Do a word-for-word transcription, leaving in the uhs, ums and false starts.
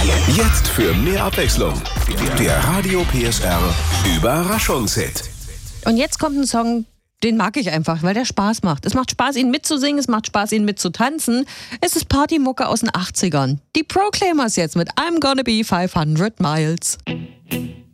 Jetzt für mehr Abwechslung. Der Radio P S R Überraschungshit. Und jetzt kommt ein Song, den mag ich einfach, weil der Spaß macht. Es macht Spaß, ihn mitzusingen, es macht Spaß, ihn mitzutanzen. Es ist Partymucke aus den achtzigern. Die Proclaimers jetzt mit I'm Gonna Be fünfhundert Miles.